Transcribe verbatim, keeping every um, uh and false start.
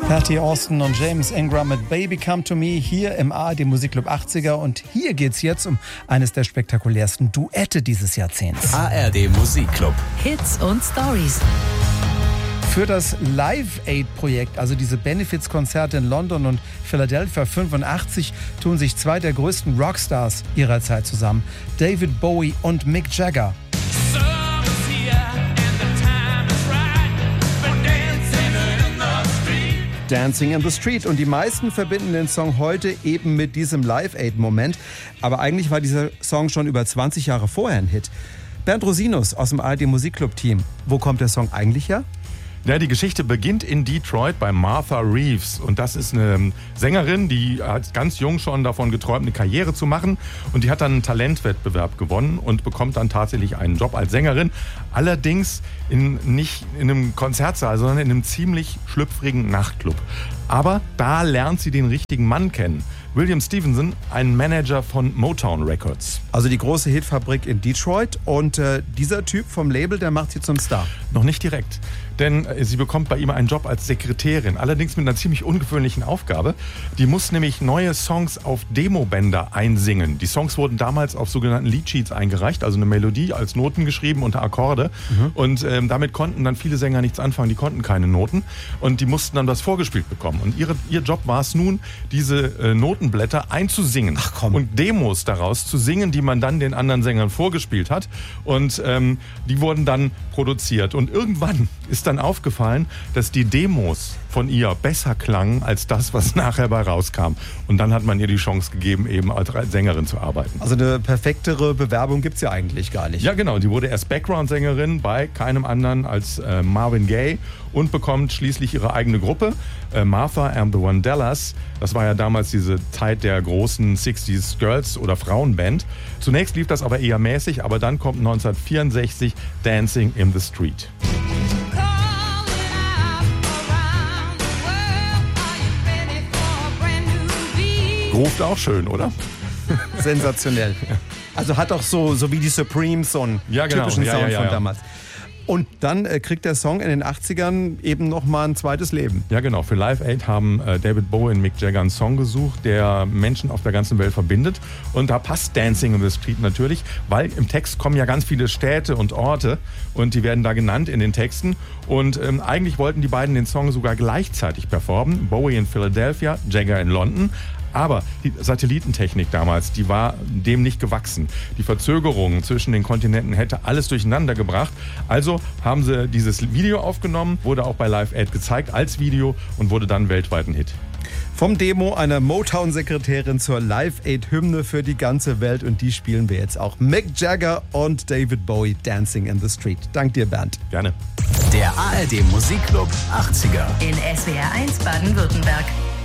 Patty Austin und James Ingram mit Baby Come to Me hier im A R D Musikclub achtziger. Und hier geht's jetzt um eines der spektakulärsten Duette dieses Jahrzehnts. A R D Musikclub. Hits und Stories. Für das Live Aid-Projekt, also diese Benefizkonzerte in London und Philadelphia fünfundachtzig, tun sich zwei der größten Rockstars ihrer Zeit zusammen. David Bowie und Mick Jagger. Dancing in the Street. Und die meisten verbinden den Song heute eben mit diesem Live-Aid-Moment. Aber eigentlich war dieser Song schon über zwanzig Jahre vorher ein Hit. Bernd Rosinus aus dem A R D Musikclub-Team. Wo kommt der Song eigentlich her? Ja, die Geschichte beginnt in Detroit bei Martha Reeves. Und das ist eine Sängerin, die hat ganz jung schon davon geträumt, eine Karriere zu machen. Und die hat dann einen Talentwettbewerb gewonnen und bekommt dann tatsächlich einen Job als Sängerin. Allerdings in, nicht in einem Konzertsaal, sondern in einem ziemlich schlüpfrigen Nachtclub. Aber da lernt sie den richtigen Mann kennen. William Stevenson, ein Manager von Motown Records. Also die große Hitfabrik in Detroit. Und äh, dieser Typ vom Label, der macht sie zum Star. Noch nicht direkt. Denn sie bekommt bei ihm einen Job als Sekretärin, allerdings mit einer ziemlich ungewöhnlichen Aufgabe. Die muss nämlich neue Songs auf Demobänder einsingen. Die Songs wurden damals auf sogenannten Leadsheets eingereicht, also eine Melodie als Noten geschrieben unter Akkorde. Mhm. Und ähm, damit konnten dann viele Sänger nichts anfangen, die konnten keine Noten. Und die mussten dann das vorgespielt bekommen. Und ihre, ihr Job war es nun, diese äh, Notenblätter einzusingen. Ach komm. Und Demos daraus zu singen, die man dann den anderen Sängern vorgespielt hat. Und ähm, die wurden dann produziert. Und irgendwann ist dann aufgefallen, dass die Demos von ihr besser klangen als das, was nachher bei rauskam. Und dann hat man ihr die Chance gegeben, eben als Sängerin zu arbeiten. Also eine perfektere Bewerbung gibt es ja eigentlich gar nicht. Ja, genau. Die wurde erst Background-Sängerin bei keinem anderen als äh, Marvin Gaye und bekommt schließlich ihre eigene Gruppe, äh, Martha and the Vandellas. Das war ja damals diese Zeit der großen sechziger Girls- oder Frauenband. Zunächst lief das aber eher mäßig, aber dann kommt neunzehnhundertvierundsechzig Dancing in the Street. Ruft auch schön, oder? Sensationell. Also hat auch so, so wie die Supremes so einen ja, genau. typischen ja, Sound ja, ja, von ja. damals. Und dann äh, kriegt der Song in den achtzigern eben nochmal ein zweites Leben. Ja, genau. Für Live Aid haben äh, David Bowie und Mick Jagger einen Song gesucht, der Menschen auf der ganzen Welt verbindet. Und da passt Dancing in the Street natürlich, weil im Text kommen ja ganz viele Städte und Orte und die werden da genannt in den Texten. Und ähm, eigentlich wollten die beiden den Song sogar gleichzeitig performen. Bowie in Philadelphia, Jagger in London. Aber die Satellitentechnik damals, die war dem nicht gewachsen. Die Verzögerungen zwischen den Kontinenten hätte alles durcheinander gebracht. Also haben sie dieses Video aufgenommen, wurde auch bei Live Aid gezeigt als Video und wurde dann weltweit ein Hit. Vom Demo einer Motown-Sekretärin zur Live-Aid-Hymne für die ganze Welt. Und die spielen wir jetzt auch. Mick Jagger und David Bowie, Dancing in the Street. Dank dir, Bernd. Gerne. Der A R D Musikclub achtziger. In S W R eins Baden-Württemberg.